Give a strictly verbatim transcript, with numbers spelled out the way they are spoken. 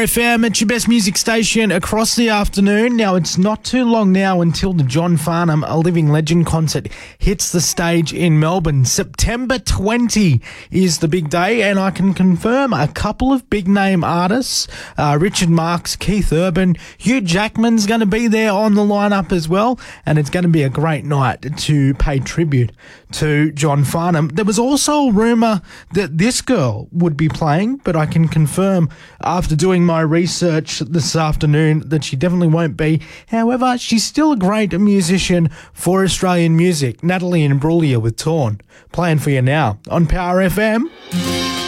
F M, it's your best music station across the afternoon. Now, it's not too long now until the John Farnham A Living Legend concert hits the stage in Melbourne. September twentieth is the big day, and I can confirm a couple of big-name artists, uh, Richard Marx, Keith Urban, Hugh Jackman's going to be there on the lineup as well, and it's going to be a great night to pay tribute to John Farnham. There was also a rumour that this girl would be playing, but I can confirm after doing my research this afternoon that she definitely won't be. However, she's still a great musician for Australian music. Natalie Imbruglia with Torn, playing for you now on Power F M.